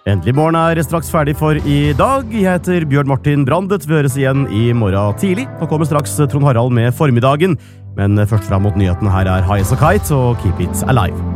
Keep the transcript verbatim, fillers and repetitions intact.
Endelig morgen er straks ferdig for i dag. Jeg heter Bjørn Martin Brandet. Vi høres igjen i morgen tidlig. Nå kommer straks Trond Harald med formiddagen. Men først fram mot nyheten her er High as a Kite og Keep It Alive.